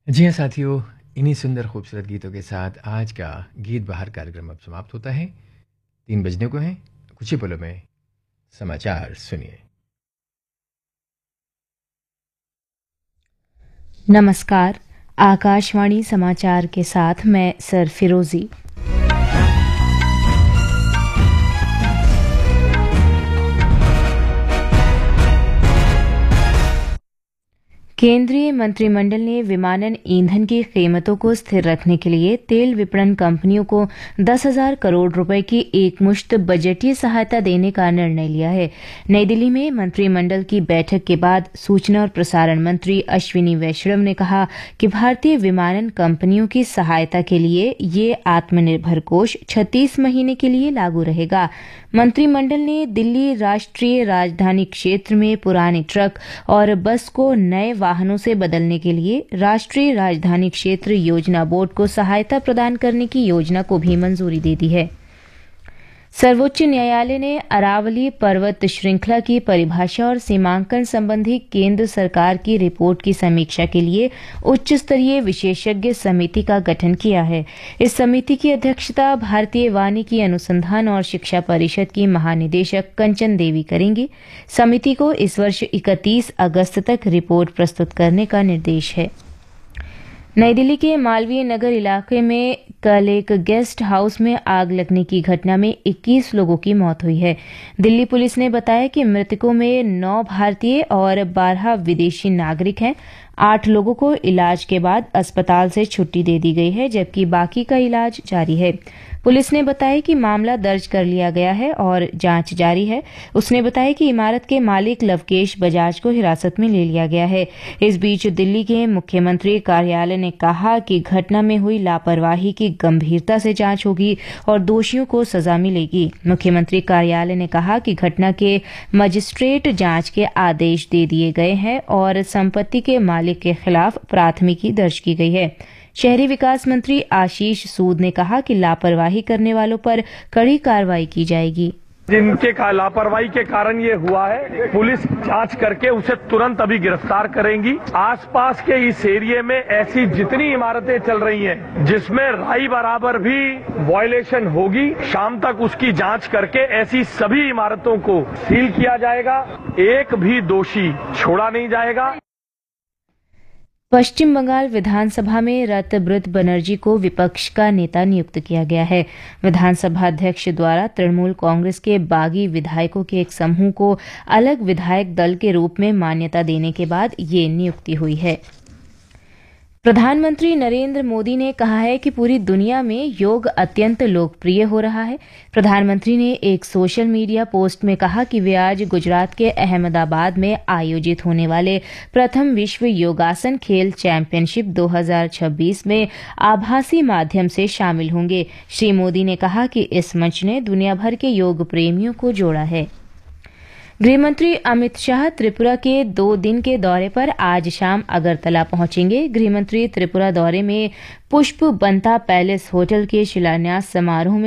जी हाँ साथियों, इन्हीं सुंदर खूबसूरत गीतों के साथ आज का गीत बहार कार्यक्रम अब समाप्त होता है। 3 बजने को हैं, कुछ ही पलों में समाचार सुनिए। नमस्कार। आकाशवाणी समाचार के साथ मैं सर फिरोजी। केंद्रीय मंत्रिमंडल ने विमानन ईंधन की कीमतों को स्थिर रखने के लिए तेल विपणन कंपनियों को 10,000 करोड़ रुपए की एकमुश्त बजटीय सहायता देने का निर्णय लिया है। नई दिल्ली में मंत्रिमंडल की बैठक के बाद सूचना और प्रसारण मंत्री अश्विनी वैष्णव ने कहा कि भारतीय विमानन कंपनियों की सहायता के लिए ये आत्मनिर्भर कोष 36 महीने के लिए लागू रहेगा। मंत्रिमंडल ने दिल्ली राष्ट्रीय राजधानी क्षेत्र में पुराने ट्रक और बस को नए वाहनों से बदलने के लिए राष्ट्रीय राजधानी क्षेत्र योजना बोर्ड को सहायता प्रदान करने की योजना को भी मंजूरी दे दी है। सर्वोच्च न्यायालय ने अरावली पर्वत श्रृंखला की परिभाषा और सीमांकन संबंधी केंद्र सरकार की रिपोर्ट की समीक्षा के लिए उच्च स्तरीय विशेषज्ञ समिति का गठन किया है। इस समिति की अध्यक्षता भारतीय वानिकी अनुसंधान और शिक्षा परिषद की महानिदेशक कंचन देवी करेंगी। समिति को इस वर्ष 31 अगस्त तक रिपोर्ट प्रस्तुत करने का निर्देश है। नई दिल्ली के मालवीय नगर इलाके में कल एक गेस्ट हाउस में आग लगने की घटना में 21 लोगों की मौत हुई है। दिल्ली पुलिस ने बताया कि मृतकों में 9 भारतीय और 12 विदेशी नागरिक हैं। 8 लोगों को इलाज के बाद अस्पताल से छुट्टी दे दी गई है, जबकि बाकी का इलाज जारी है। पुलिस ने बताया कि मामला दर्ज कर लिया गया है और जांच जारी है। उसने बताया कि इमारत के मालिक लवकेश बजाज को हिरासत में ले लिया गया है। इस बीच दिल्ली के मुख्यमंत्री कार्यालय ने कहा कि घटना में हुई लापरवाही की गंभीरता से जांच होगी और दोषियों को सजा मिलेगी। मुख्यमंत्री कार्यालय ने कहा कि घटना के मजिस्ट्रेट जांच के आदेश दे दिए गए हैं और संपत्ति के मालिक के खिलाफ प्राथमिकी दर्ज की गई है। शहरी विकास मंत्री आशीष सूद ने कहा कि लापरवाही करने वालों पर कड़ी कार्रवाई की जाएगी। जिनके लापरवाही के कारण ये हुआ है, पुलिस जांच करके उसे तुरंत अभी गिरफ्तार करेंगी। आसपास के इस एरिया में ऐसी जितनी इमारतें चल रही हैं, जिसमें राई बराबर भी वायलेशन होगी, शाम तक उसकी जांच करके ऐसी सभी इमारतों को सील किया जाएगा। एक भी दोषी छोड़ा नहीं जाएगा। पश्चिम बंगाल विधानसभा में रतब्रत बनर्जी को विपक्ष का नेता नियुक्त किया गया है। विधानसभा अध्यक्ष द्वारा तृणमूल कांग्रेस के बागी विधायकों के एक समूह को अलग विधायक दल के रूप में मान्यता देने के बाद ये नियुक्ति हुई है। प्रधानमंत्री नरेंद्र मोदी ने कहा है कि पूरी दुनिया में योग अत्यंत लोकप्रिय हो रहा है। प्रधानमंत्री ने एक सोशल मीडिया पोस्ट में कहा कि वे आज गुजरात के अहमदाबाद में आयोजित होने वाले प्रथम विश्व योगासन खेल चैंपियनशिप 2026 में आभासी माध्यम से शामिल होंगे। श्री मोदी ने कहा कि इस मंच ने दुनिया भर के योग प्रेमियों को जोड़ा है। गृहमंत्री अमित शाह त्रिपुरा के 2 दिन के दौरे पर आज शाम अगरतला पहुंचेंगे। गृहमंत्री त्रिपुरा दौरे में पुष्प बंता पैलेस होटल के शिलान्यास समारोह में